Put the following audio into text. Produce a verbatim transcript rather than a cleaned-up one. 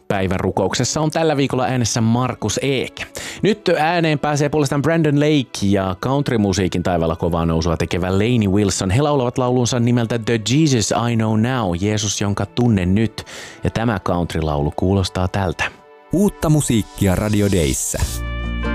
Päivän rukouksessa on tällä viikolla äänessä Markus Eek. Nyt ääneen pääsee puolestaan Brandon Lake ja countrymusiikin taivaalla kovaa nousua tekevä Lainey Wilson. He laulavat laulunsa nimeltä The Jesus I Know Now, Jeesus jonka tunnen nyt. Ja tämä countrylaulu kuulostaa tältä. Uutta musiikkia Radio Dayssä.